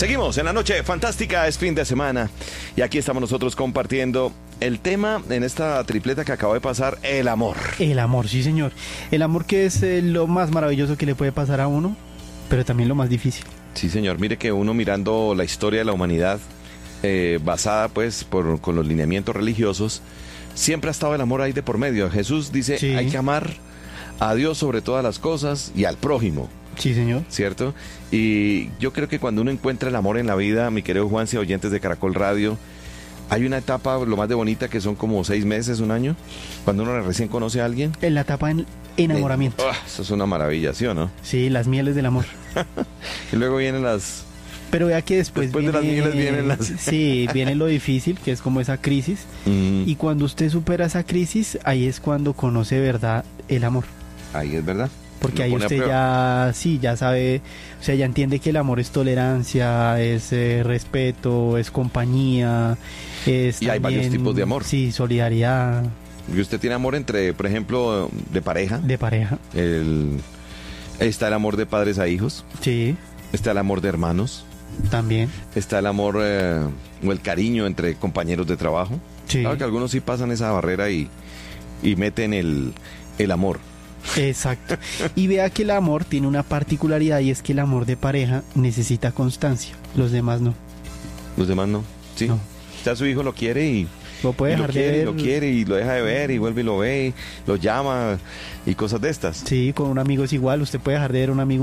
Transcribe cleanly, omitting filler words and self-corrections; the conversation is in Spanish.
Seguimos en la noche fantástica, es fin de semana y aquí estamos nosotros compartiendo el tema en esta tripleta que acaba de pasar, el amor. El amor, sí señor. El amor que es lo más maravilloso que le puede pasar a uno, pero también lo más difícil. Sí señor, mire que uno mirando la historia de la humanidad, basada pues con los lineamientos religiosos, siempre ha estado el amor ahí de por medio. Jesús dice, sí, hay que amar a Dios sobre todas las cosas y al prójimo. Sí, señor. ¿Cierto? Y yo creo que cuando uno encuentra el amor en la vida, mi querido Juanse, oyentes de Caracol Radio, hay una etapa, lo más de bonita, que son como 6 meses, un año, cuando uno recién conoce a alguien. En la etapa en enamoramiento. Eso es una maravilla, ¿sí o no? Sí, las mieles del amor. Y luego vienen las... Pero vea que después de las mieles vienen las... Sí, viene lo difícil, que es como esa crisis. Y cuando usted supera esa crisis, ahí es cuando conoce de verdad el amor. Ahí es verdad. Porque ahí usted ya sabe, o sea, ya entiende que el amor es tolerancia, es respeto, es compañía, es y también, hay varios tipos de amor. Sí, solidaridad. Y usted tiene amor entre, por ejemplo, de pareja. De pareja. Está el amor de padres a hijos. Sí. Está el amor de hermanos. También. Está el amor o el cariño entre compañeros de trabajo. Sí. Claro que algunos sí pasan esa barrera y meten el amor. Exacto. Y vea que el amor tiene una particularidad, y es que el amor de pareja necesita constancia. Los demás no. Los demás no. Sí. No. Ya su hijo lo quiere y lo puede dejar de ver. Y lo quiere y lo deja de ver y vuelve y lo ve, y lo llama y cosas de estas. Sí, con un amigo es igual. Usted puede dejar de ver a un amigo